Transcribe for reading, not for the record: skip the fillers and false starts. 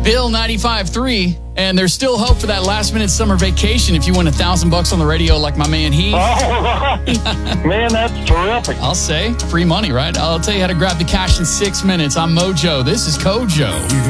Bill 95.3, and there's still hope for that last-minute summer vacation if you win $1,000 on the radio like my man Heath. All right. Man, that's terrific. I'll say, free money, right? I'll tell you how to grab the cash in 6 minutes. I'm Mojo. This is Kojo.